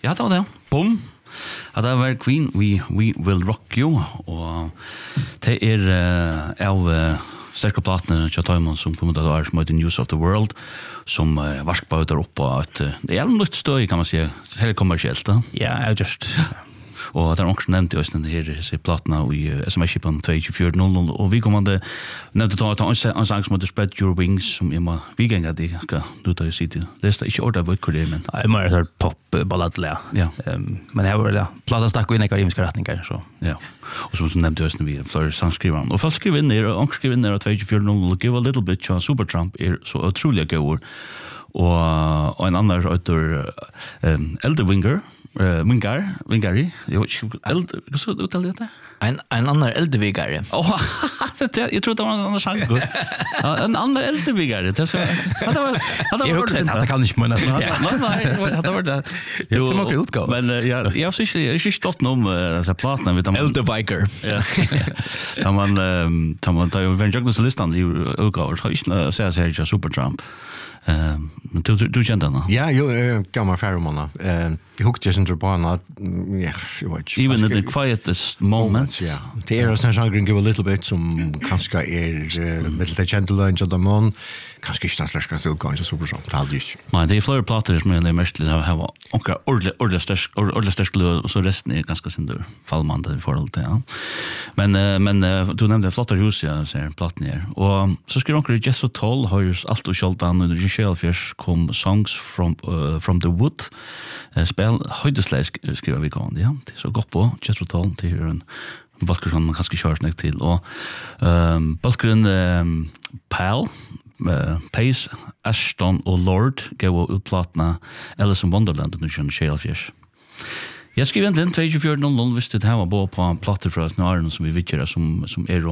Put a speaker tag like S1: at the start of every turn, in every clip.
S1: Ja, det var det. Boom. Ja, det var Queen, We Will Rock You, og det av sterke platene Chatham som kommer til å være som heter News of the World, som varskbauter opp på at det nytt støy, kan man si, helt kommersielt.
S2: Ja, just...
S1: Og det også nevnt i Østene her, disse platene i SMS-kipen 22400, og vi kommer til nevnt å ta en sang som heter Spread Your Wings, som må vi ganger de skal du ta og si til. Det ikke ordet av hvor det men...
S2: Ja, jeg må være pop-ballad, ja. Men jeg var det, platen stakk inn i akademiske retninger, så... Ja.
S1: Og som nevnt i Østene, vi flere sangskrivere. Og folk skriver inn der, og andre skriver inn der av 22400, Give a Little Bit, Supertramp så utrolig gøy. Og en annen røyter Elderwinger, Wingari. Så uttaler det?
S3: En annan Eldevigare.
S1: Jag tror det var en annan sang. En annan Eldevigare. Det så.
S2: Jag också att det kan inte måna så.
S1: Nej, det var det.
S2: Jo, det måste utgå.
S1: Men jag syns jag är stått om så plattorna vet man.
S3: Eldeviger.
S1: Ja. Man tar ju Vengeance listan i utgåvor. Så inte säga så här Supertramp. Men du kände den?
S4: Ja, jag gammal färgmanna. Jag hukte jag inte på henne. Ja, jag vet inte.
S1: Even in the quietest moments.
S4: Ja. Det en sån sång Give a Little Bit som kanske mitt det kände lunch av dem. Kanske inte så ska så gå inte så bra. Det hade ju.
S1: Nej, det är flera plattor som är mest att ha ordentligt störst så resten är ganska synder fallmande i förhåll till. Ja. Men du nämnde flotta hus jag ser plattan här. Och så skulle onkel Jethro Tull har ju allt och skällt an under Shellfish kom songs from the wood. Spel höjdesläsk skriver vi kan ja. Det är så gott på Jethro Tull till en balker som man kanske kör snägt till och balkeren Pal Pace, Ashton og Lord gav ut platna Alice in Wonderland under Shellfish. Jeg skriver egentlig 22400 hvis det her var bare på en platter fra snaren som vi vittjer som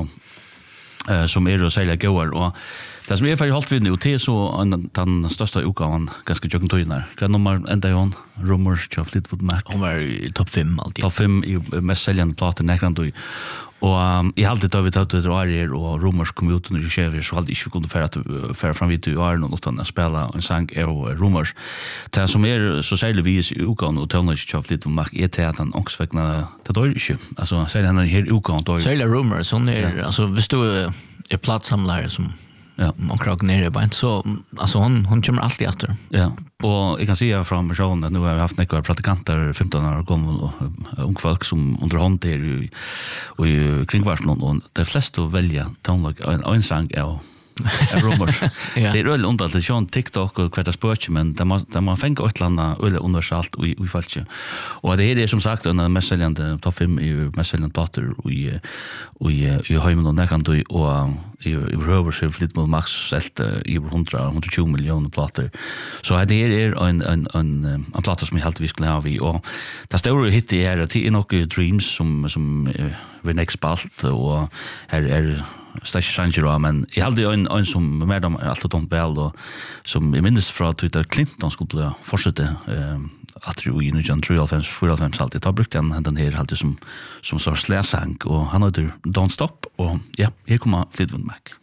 S1: er og særlig gåer og det som er ferdig holdt vi nå til så den største utgaven ganske tjøkken tøyner. Hva nummer enda jo han? Rumors til Fleetwood Mac.
S3: Hun var i topp 5 alltid.
S1: Topp 5 i mest seljende plater nekrande tøy. Og jeg hadde da vi tatt ut Arier og Rumors kom ut under Kjevir så hadde jeg ikke kunnet fære fram vidt i Arier og utan å spille en sang og Rumors. Det som er så særlig vis i utgaven og tøvner ikke til Fleetwood Mac er til at han ångsvekkene det dør ikke. Altså særlig han her utgaven dør.
S3: Særlig Rumors, hun altså hvis du er platsamlare som man krak nere på en så alltså hon kommer alltid efter.
S1: Ja. Och jag kan säga från personen att nu har vi haft några praktikanter 15 år och ung folk som underhånd där och i kringvarsen och de flesta välja tonlag en sang är Rumors. Det är öll under det Sean TikTok och kvarta sport men där man fänga ett landa öll universalt och i fallet. Och det är som sagt en messeljande topp 5 i messeljande platter och i hemmen och där kan du och i Rovers Fleetwood Max selt i 120 miljoner platter. Så det är en platta som helt vi skulle ha vi och det stora hit är att det är några dreams som vi next balt och här Stash Sanjiro men jag hade en som med dem allt och väl och som jag minns från Twitter Clinton skulle fortsätta att ju i John Trial fans alltid har brukt den här alltid som så släsang och han heter Don't Stop och ja här kommer Fleetwood Mac.